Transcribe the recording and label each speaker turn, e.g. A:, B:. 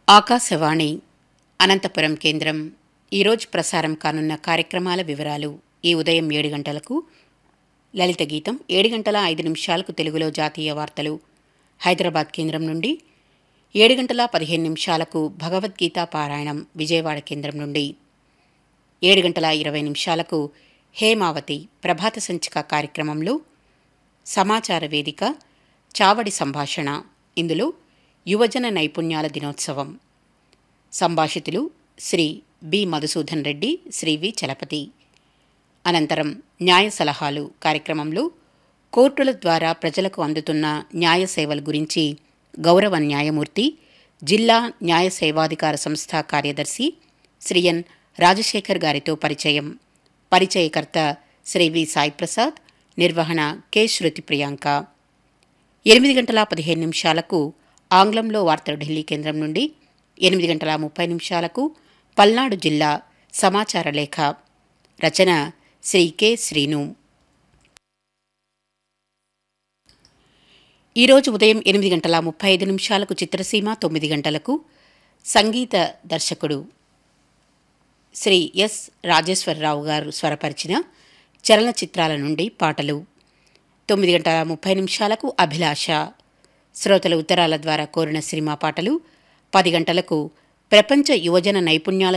A: ఆకాశవాణి అనంతపురం కేంద్రం ఈరోజు ప్రసారం కానున్న కార్యక్రమాల వివరాలు. ఈ ఉదయం 7 గంటలకు లలిత గీతం, 7 గంటల 5 నిమిషాలకు తెలుగులో జాతీయ వార్తలు హైదరాబాద్ కేంద్రం నుండి, 7 గంటల 15 నిమిషాలకు భగవద్గీత పారాయణం విజయవాడ కేంద్రం నుండి, 7 గంటల 20 నిమిషాలకు హేమావతి ప్రభాత సంచిక కార్యక్రమంలో సమాచార వేదిక చావడి సంభాషణ, ఇందులో యువజన నైపుణ్యాల దినోత్సవం. సంభాషితులు శ్రీ బి మధుసూదన్ రెడ్డి, శ్రీ వి చలపతి. అనంతరం న్యాయ సలహాలు కార్యక్రమంలో కోర్టుల ద్వారా ప్రజలకు అందుతున్న న్యాయ సేవల గురించి గౌరవ న్యాయమూర్తి, జిల్లా న్యాయ సేవాధికార సంస్థ కార్యదర్శి శ్రీ ఎన్ రాజశేఖర్ గారితో పరిచయం. పరిచయకర్త శ్రీ వి సాయి ప్రసాద్, నిర్వహణ కె శృతి ప్రియాంక. 8 గంటల 15 నిమిషాలకు ఆంగ్లంలో వార్తలు ఢిల్లీ కేంద్రం నుండి, 8 గంటల 30 నిమిషాలకు పల్నాడు జిల్లా సమాచార లేఖ, రచన శ్రీ కె శ్రీను. ఈరోజు ఉదయం 8 గంటల 35 నిమిషాలకు చిత్రసీమ, 9 గంటలకు సంగీత దర్శకుడు శ్రీ ఎస్ రాజేశ్వరరావు గారు స్వరపరిచిన చలనచిత్రాల నుండి పాటలు. 9 గంటల 30 నిమిషాలకు అభిలాష, శ్రోతల ఉత్తరాల ద్వారా కోరిన సినిమా పాటలు. 10 గంటలకు ప్రపంచ యువజన నైపుణ్యాల